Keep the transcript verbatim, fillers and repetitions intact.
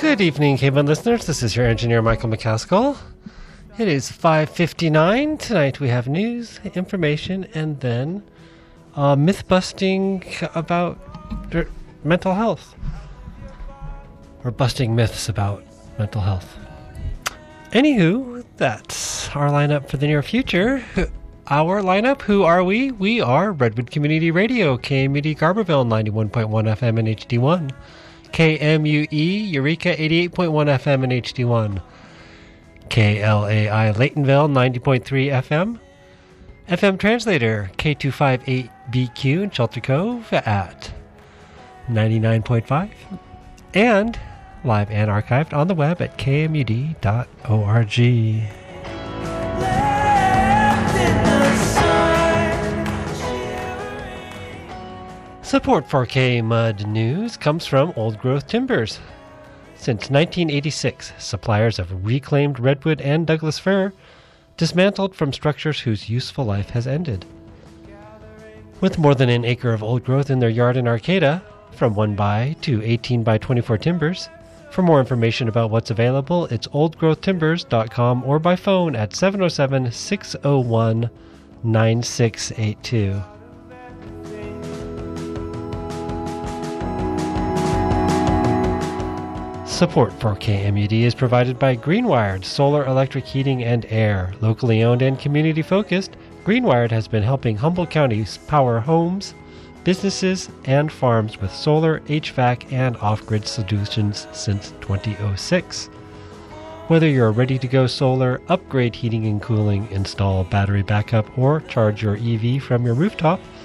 Good evening, K one listeners. This is your engineer, Michael McCaskill. It is five fifty-nine. Tonight we have news, information, and then uh, myth-busting about d- mental health. Or busting myths about mental health. Anywho, that's our lineup for the near future. Our lineup, who are we? We are Redwood Community Radio, K M U D Garberville, ninety-one point one F M and H D one. K M U E Eureka, eighty-eight point one F M and H D one. K L A I Laytonville, ninety point three F M. F M Translator, K two fifty-eight B Q in Shelter Cove at ninety-nine point five. And live and archived on the web at k m u d dot org. Support for K-Mud News comes from Old Growth Timbers. Since nineteen eighty-six, suppliers of reclaimed redwood and Douglas fir, dismantled from structures whose useful life has ended. With more than an acre of old growth in their yard in Arcata, from one by to eighteen by twenty-four timbers. For more information about what's available, it's old growth timbers dot com or by phone at seven oh seven, six oh one, nine six eight two. Support for K M U D is provided by Greenwired Solar Electric Heating and Air. Locally owned and community-focused, Greenwired has been helping Humboldt County's power homes, businesses, and farms with solar, H V A C, and off-grid solutions since twenty oh six. Whether you're ready to go solar, upgrade heating and cooling, install battery backup, or charge your E V from your rooftop,